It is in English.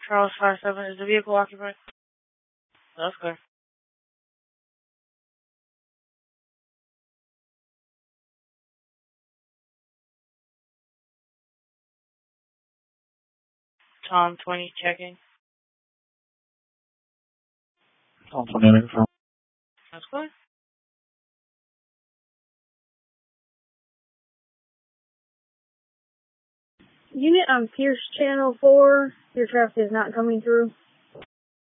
Charles 57, is the vehicle occupied? That's clear. Tom 20 checking. Tom 20 confirm. That's clear. Unit on Pierce Channel 4, your traffic is not coming through.